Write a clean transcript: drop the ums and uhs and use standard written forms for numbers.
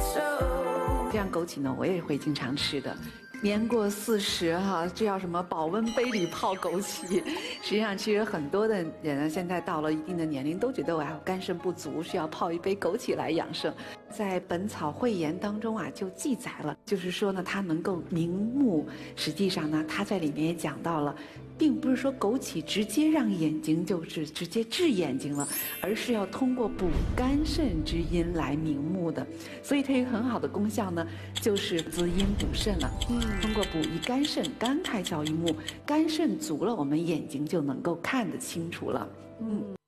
像枸杞呢，我也会经常吃的。年过40哈，这叫什么保温杯里泡枸杞。实际上，其实很多的人呢，现在到了一定的年龄，都觉得我肝肾不足，需要泡一杯枸杞来养生。在《本草汇言》当中啊，就记载了，就是说呢，它能够明目。实际上呢，它在里面也讲到了。并不是说枸杞直接让眼睛就是直接治眼睛了，而是要通过补肝肾之阴来明目的。所以它有很好的功效呢，就是滋阴补肾了。通过补益肝肾，肝开窍于目，肝肾足了，我们眼睛就能够看得清楚了。